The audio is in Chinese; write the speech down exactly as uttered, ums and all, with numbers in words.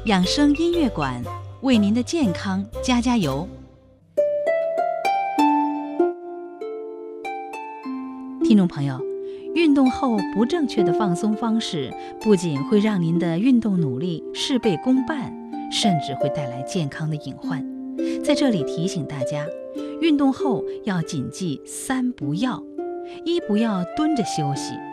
养生音乐馆为您的健康加加油。听众朋友，运动后不正确的放松方式，不仅会让您的运动努力事倍功半，甚至会带来健康的隐患。在这里提醒大家，运动后要谨记三不要：一不要蹲着休息，